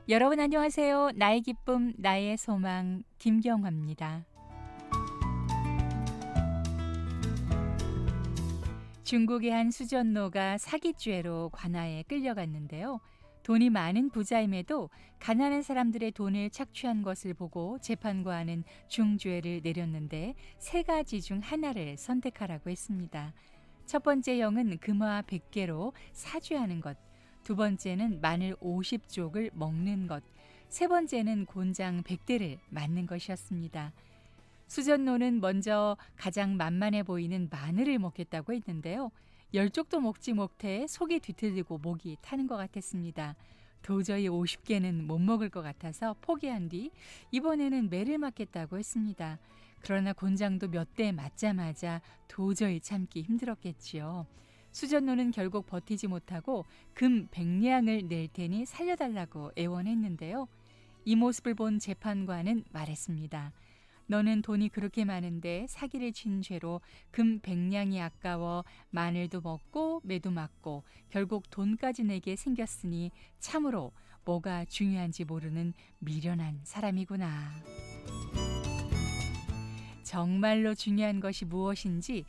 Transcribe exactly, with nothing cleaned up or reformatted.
여러분 안녕하세요. 나의 기쁨, 나의 소망, 김경화입니다. 중국의 한 수전노가 사기죄로 관아에 끌려갔는데요. 돈이 많은 부자임에도 가난한 사람들의 돈을 착취한 것을 보고 재판관은 중죄를 내렸는데 세 가지 중 하나를 선택하라고 했습니다. 첫 번째 형은 금화 백 개로 사죄하는 것, 두 번째는 마늘 오십 쪽을 먹는 것, 세 번째는 곤장 백 대를 맞는 것이었습니다. 수전노는 먼저 가장 만만해 보이는 마늘을 먹겠다고 했는데요. 열 쪽도 먹지 못해 속이 뒤틀리고 목이 타는 것 같았습니다. 도저히 오십 개는 못 먹을 것 같아서 포기한 뒤 이번에는 매를 맞겠다고 했습니다. 그러나 곤장도 몇 대 맞자마자 도저히 참기 힘들었겠지요. 수전노는 결국 버티지 못하고 금 백냥을 낼 테니 살려달라고 애원했는데요. 이 모습을 본 재판관은 말했습니다. 너는 돈이 그렇게 많은데 사기를 친 죄로 금 백냥이 아까워 마늘도 먹고 매도 맞고 결국 돈까지 내게 생겼으니 참으로 뭐가 중요한지 모르는 미련한 사람이구나. 정말로 중요한 것이 무엇인지